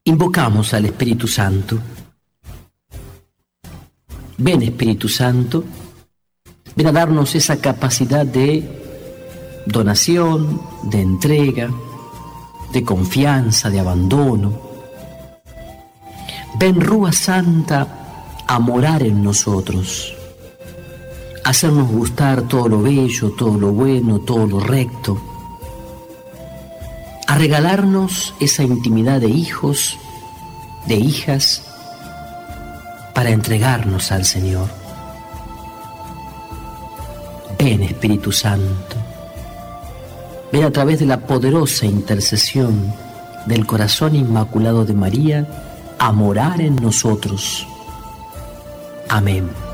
Invocamos al Espíritu Santo. Ven, Espíritu Santo, ven a darnos esa capacidad de donación, de entrega, de confianza, de abandono. Ven, Rúa Santa, a morar en nosotros, a hacernos gustar todo lo bello, todo lo bueno, todo lo recto, a regalarnos esa intimidad de hijos, de hijas, para entregarnos al Señor. Ven, Espíritu Santo, ven a través de la poderosa intercesión del corazón inmaculado de María a morar en nosotros. Amén.